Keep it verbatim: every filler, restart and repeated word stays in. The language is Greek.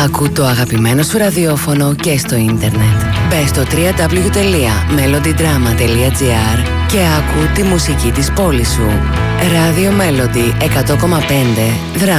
Άκου το αγαπημένο σου ραδιόφωνο και στο ίντερνετ. Μπες στο double-u double-u double-u τελεία melody drama τελεία gr και άκου τη μουσική της πόλης σου. Radio Melody εκατό κόμμα πέντε Δράμα.